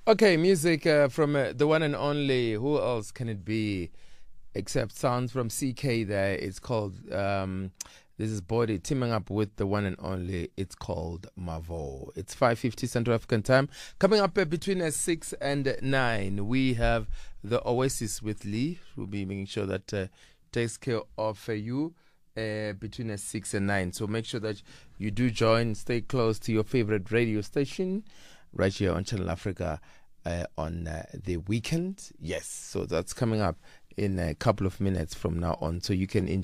Okay, music from the one and only. Who else can it be except sounds from CK there? It's called, this is Body teaming up with the one and only. It's called Mavo. It's 5:50 Central African time. Coming up between 6 and 9, we have the Oasis with Lee. We'll be making sure that takes care of you between 6 and 9. So make sure that you do join, stay close to your favorite radio station right here on Channel Africa on the weekend. Yes, so that's coming up in a couple of minutes from now on, so you can enjoy